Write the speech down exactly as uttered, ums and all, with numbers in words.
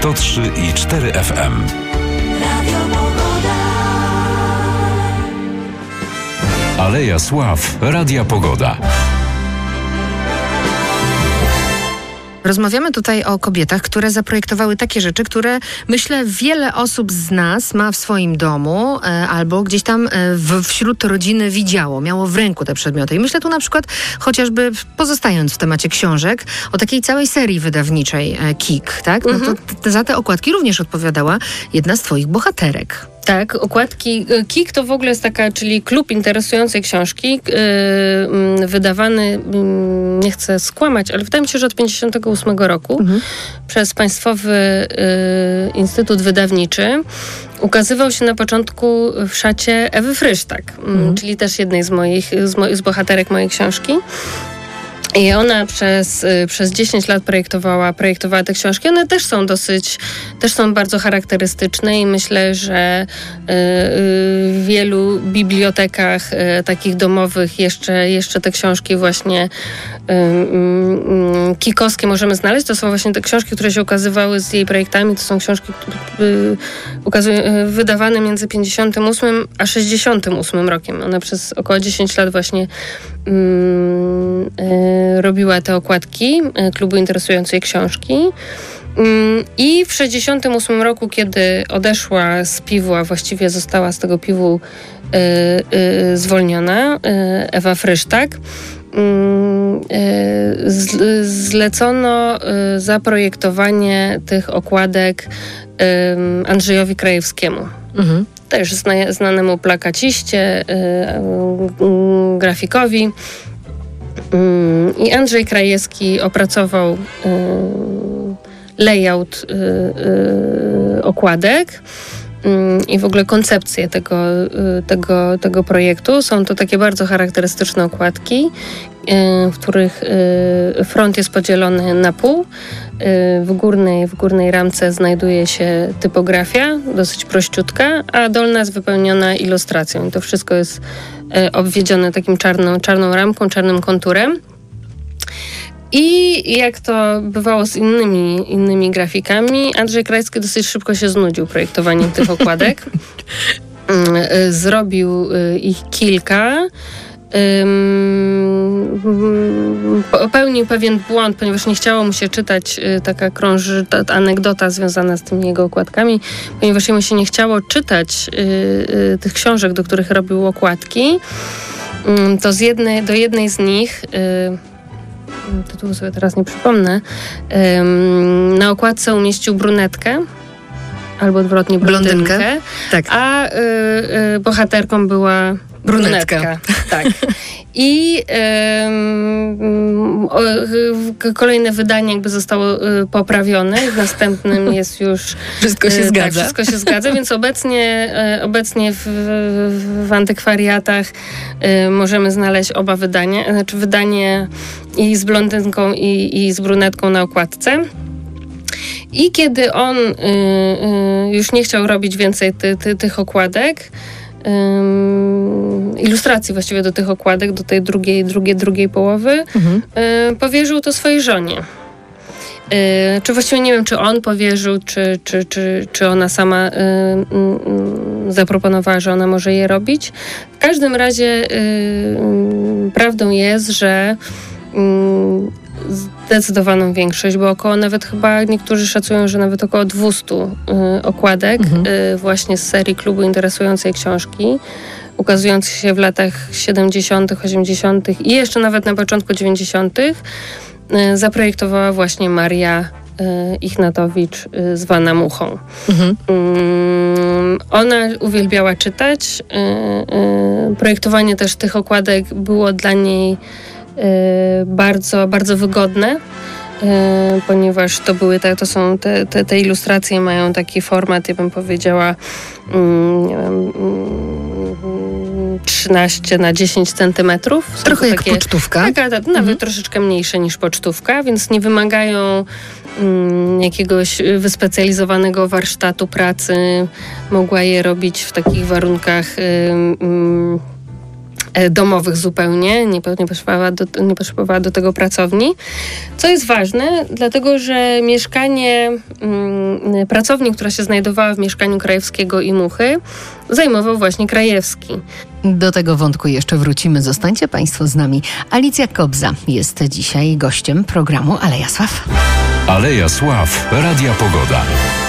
sto trzy i cztery F M. Aleja Sław Radia Pogoda. Rozmawiamy tutaj o kobietach, które zaprojektowały takie rzeczy, które myślę wiele osób z nas ma w swoim domu e, albo gdzieś tam e, w, wśród rodziny widziało, miało w ręku te przedmioty. I myślę tu na przykład, chociażby pozostając w temacie książek, o takiej całej serii wydawniczej e, Kik, tak? No Mhm. to t- za te okładki również odpowiadała jedna z twoich bohaterek. Tak, okładki. Kik to w ogóle jest taka, czyli klub interesującej książki, yy, wydawany, yy, nie chcę skłamać, ale wydaje mi się, że od pięćdziesiątego ósmego roku Mhm. przez Państwowy yy, Instytut Wydawniczy. Ukazywał się na początku w szacie Ewy Frysztak, Mhm. czyli też jednej z moich, z, mo- z bohaterek mojej książki. I ona przez, y, przez dziesięć lat projektowała, projektowała te książki. One też są dosyć, też są bardzo charakterystyczne i myślę, że y, y, w wielu bibliotekach y, takich domowych jeszcze, jeszcze te książki właśnie y, y, y, kikowskie możemy znaleźć. To są właśnie te książki, które się ukazywały z jej projektami. To są książki y, ukazuj- y, wydawane między pięćdziesiątym ósmym a sześćdziesiątym ósmym rokiem. Ona przez około dziesięć lat właśnie y, y, robiła te okładki y, klubu interesującej książki. Y, I w sześćdziesiątym ósmym roku, kiedy odeszła z piwu, a właściwie została z tego piwu y, y, zwolniona, y, Ewa Frysztak, y, y, z, zlecono y, zaprojektowanie tych okładek y, Andrzejowi Krajewskiemu. Mhm. Też zna, znanemu plakaciście, y, y, grafikowi. Y, I Andrzej Krajewski opracował y, layout y, y, okładek y, i w ogóle koncepcję tego, y, tego, tego projektu. Są to takie bardzo charakterystyczne okładki, y, w których y, front jest podzielony na pół. W górnej, w górnej ramce znajduje się typografia, dosyć prościutka, a dolna jest wypełniona ilustracją. I to wszystko jest obwiedzione takim czarną, czarną ramką, czarnym konturem. I jak to bywało z innymi, innymi grafikami, Andrzej Krajewski dosyć szybko się znudził projektowaniem tych okładek. Zrobił ich kilka. Um, popełnił pewien błąd, ponieważ nie chciało mu się czytać, y, taka krąży ta, anegdota związana z tymi jego okładkami, ponieważ jemu się nie chciało czytać y, y, tych książek, do których robił okładki, y, to z jednej, do jednej z nich, y, tytułu sobie teraz nie przypomnę, y, na okładce umieścił brunetkę, albo odwrotnie blondynkę, Blondynkę? Tak. a y, y, bohaterką była Brunetka. brunetka. Tak. I ym, o, y, kolejne wydanie jakby zostało y, poprawione. W następnym jest już... Wszystko się y, zgadza. Tak, wszystko się zgadza, więc obecnie, y, obecnie w, w, w antykwariatach y, możemy znaleźć oba wydania. Znaczy wydanie i z blondynką, i, i z brunetką na okładce. I kiedy on y, y, już nie chciał robić więcej ty, ty, tych okładek, ym, ilustracji właściwie do tych okładek, do tej drugiej, drugiej, drugiej połowy, Mhm. y, powierzył to swojej żonie. Y, czy właściwie nie wiem, czy on powierzył, czy, czy, czy, czy ona sama y, y, y, zaproponowała, że ona może je robić. W każdym razie y, y, prawdą jest, że y, zdecydowaną większość, bo około nawet chyba niektórzy szacują, że nawet około dwieście y, okładek Mhm. y, właśnie z serii klubu interesującej książki, ukazujących się w latach siedemdziesiątych, osiemdziesiątych i jeszcze nawet na początku dziewięćdziesiątych y, zaprojektowała właśnie Maria y, Ichnatowicz, y, zwana Muchą. Mhm. Mm, Ona uwielbiała czytać. y, y, Projektowanie też tych okładek było dla niej y, bardzo, bardzo wygodne, y, ponieważ to były te, to są te, te, te ilustracje mają taki format, ja bym powiedziała, mm, nie wiem, mm, trzynaście na dziesięć centymetrów. Są Trochę to jak takie, pocztówka. Tak, ale nawet Mhm. troszeczkę mniejsze niż pocztówka, więc nie wymagają mm, jakiegoś wyspecjalizowanego warsztatu pracy. Mogła je robić w takich warunkach ym, ym, domowych zupełnie, nie, nie, potrzebowała do, nie potrzebowała do tego pracowni. Co jest ważne, dlatego że mieszkanie, mm, pracowni, która się znajdowała w mieszkaniu Krajewskiego i Muchy, zajmował właśnie Krajewski. Do tego wątku jeszcze wrócimy. Zostańcie Państwo z nami. Alicja Kobza jest dzisiaj gościem programu Aleja Sław. Aleja Sław, Radia Pogoda.